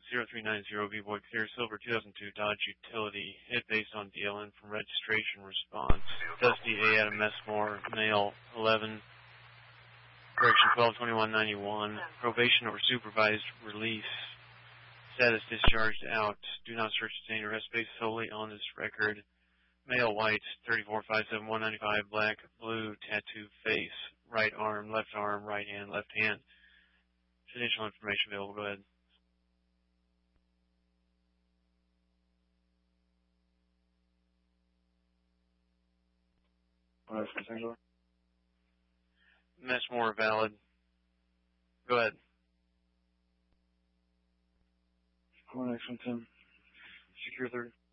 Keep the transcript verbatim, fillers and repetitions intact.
zero three nine zero V-Boy Clear Silver two thousand two Dodge Utility. Hit based on D L N from registration response. Dusty A. Adam Messmore, male, eleven, correction twelve twenty-one ninety-one. Probation or supervised release. Status discharged out. Do not search, detain, or arrest based solely on this record. Male, white, thirty-four five seven one ninety-five, black, blue, tattoo face, right arm, left arm, right hand, left hand. Additional information available. Go ahead. Messmore valid. Go ahead. Four next one, Tim. Secure thirty.